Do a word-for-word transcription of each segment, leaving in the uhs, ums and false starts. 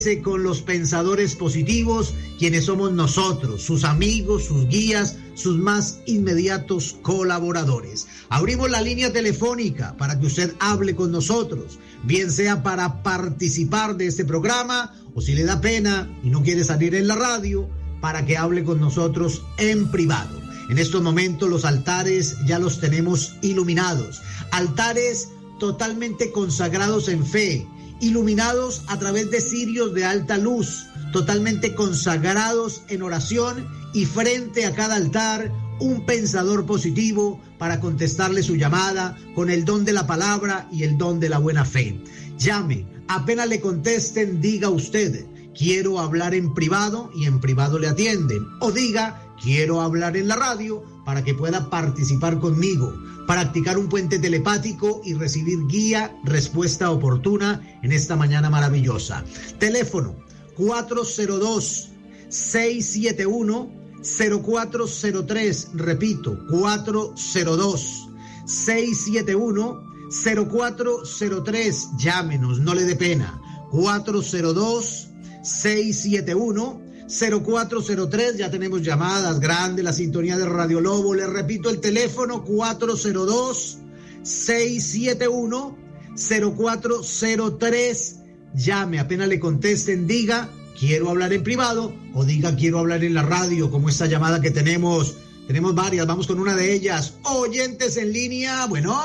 con los pensadores positivos, quienes somos nosotros, sus amigos, sus guías, sus más inmediatos colaboradores. Abrimos la línea telefónica para que usted hable con nosotros, bien sea para participar de este programa o si le da pena y no quiere salir en la radio, para que hable con nosotros en privado. En estos momentos los altares ya los tenemos iluminados, altares totalmente consagrados en fe, iluminados a través de cirios de alta luz, totalmente consagrados en oración, y frente a cada altar un pensador positivo para contestarle su llamada con el don de la palabra y el don de la buena fe. Llame, apenas le contesten, diga usted: quiero hablar en privado, y en privado le atienden. O diga: quiero hablar en la radio, para que pueda participar conmigo, practicar un puente telepático y recibir guía, respuesta oportuna en esta mañana maravillosa. Teléfono cuatro cero dos, seis siete uno, cero cuatro cero tres, repito, cuatro cero dos, seis siete uno, cero cuatro cero tres, llámenos, no le dé pena, cuatro cero dos, seis siete uno, cero cuatro cero tres, ya tenemos llamadas, grande la sintonía de Radio Lobo. Les repito el teléfono: cuatro cero dos, seis siete uno, cero cuatro cero tres. Llame, apenas le contesten, diga: quiero hablar en privado, o diga: quiero hablar en la radio, como esta llamada que tenemos. Tenemos varias, vamos con una de ellas. Oyentes en línea,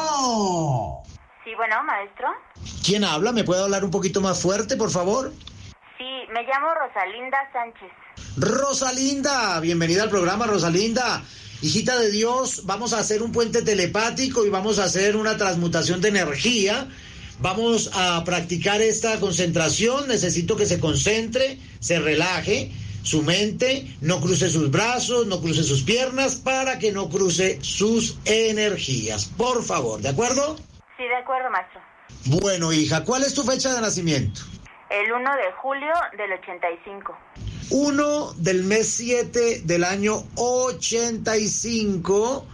bueno. Sí, bueno, maestro. ¿Quién habla? ¿Me puede hablar un poquito más fuerte, por favor? Sí, me llamo Rosalinda Sánchez. Rosalinda, bienvenida al programa, Rosalinda. Hijita de Dios, vamos a hacer un puente telepático y vamos a hacer una transmutación de energía. Vamos a practicar esta concentración. Necesito que se concentre, se relaje su mente, no cruce sus brazos, no cruce sus piernas, para que no cruce sus energías. Por favor, ¿de acuerdo? Sí, de acuerdo, maestro. Bueno, hija, ¿cuál es tu fecha de nacimiento? El uno de julio del ochenta y cinco. uno del mes siete del año ochenta y cinco.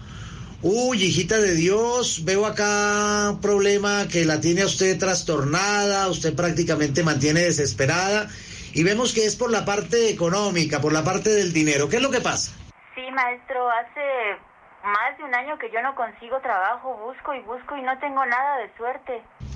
Uy, hijita de Dios, veo acá un problema que la tiene a usted trastornada, usted prácticamente mantiene desesperada, y vemos que es por la parte económica, por la parte del dinero. ¿Qué es lo que pasa? Sí, maestro, hace más de un año que yo no consigo trabajo, busco y busco y no tengo nada de suerte.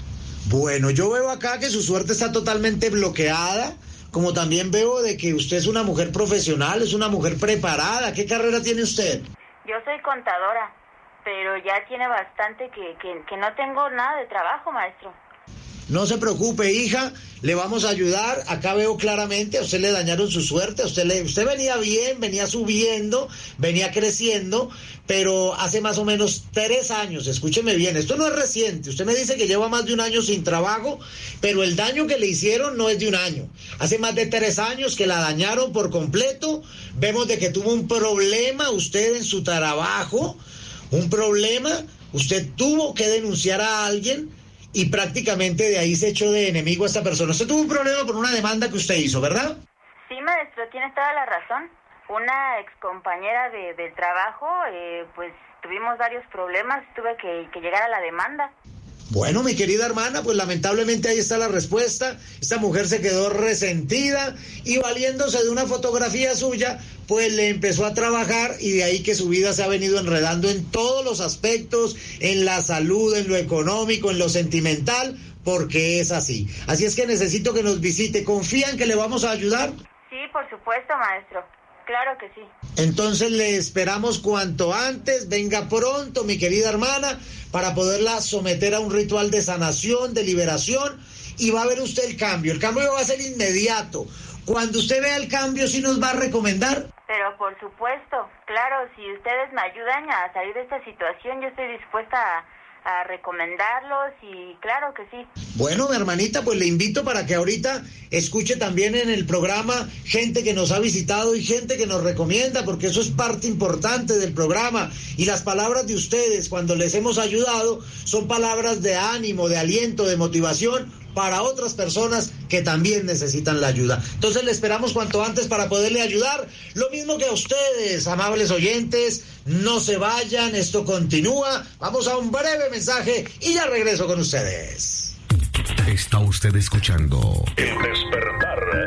Bueno, yo veo acá que su suerte está totalmente bloqueada, como también veo de que usted es una mujer profesional, es una mujer preparada. ¿Qué carrera tiene usted? Yo soy contadora, pero ya tiene bastante que, que, que no tengo nada de trabajo, maestro. No se preocupe, hija, le vamos a ayudar. Acá veo claramente, a usted le dañaron su suerte, a usted le, usted venía bien, venía subiendo, venía creciendo, pero hace más o menos tres años, escúcheme bien, esto no es reciente, usted me dice que lleva más de un año sin trabajo, pero el daño que le hicieron no es de un año, hace más de tres años que la dañaron por completo. Vemos de que tuvo un problema usted en su trabajo, un problema, usted tuvo que denunciar a alguien, y prácticamente de ahí se echó de enemigo a esta persona. Usted tuvo un problema por una demanda que usted hizo, ¿verdad? Sí, maestro, tiene toda la razón. Una excompañera de, del trabajo, eh, pues tuvimos varios problemas, tuve que, que llegar a la demanda. Bueno, mi querida hermana, pues lamentablemente ahí está la respuesta. Esta mujer se quedó resentida y, valiéndose de una fotografía suya, pues le empezó a trabajar, y de ahí que su vida se ha venido enredando en todos los aspectos, en la salud, en lo económico, en lo sentimental, porque es así. Así es que necesito que nos visite. ¿Confían que le vamos a ayudar? Sí, por supuesto, maestro. Claro que sí. Entonces le esperamos cuanto antes. Venga pronto, mi querida hermana, para poderla someter a un ritual de sanación, de liberación, y va a ver usted el cambio. El cambio va a ser inmediato. Cuando usted vea el cambio, ¿sí nos va a recomendar? Pero por supuesto, claro, si ustedes me ayudan a salir de esta situación, yo estoy dispuesta a, a recomendarlos, y claro que sí. Bueno, mi hermanita, pues le invito para que ahorita escuche también en el programa gente que nos ha visitado y gente que nos recomienda, porque eso es parte importante del programa, y las palabras de ustedes cuando les hemos ayudado son palabras de ánimo, de aliento, de motivación para otras personas que también necesitan la ayuda. Entonces le esperamos cuanto antes para poderle ayudar. Lo mismo que a ustedes, amables oyentes, no se vayan, esto continúa. Vamos a un breve mensaje y ya regreso con ustedes. Está usted escuchando El Despertar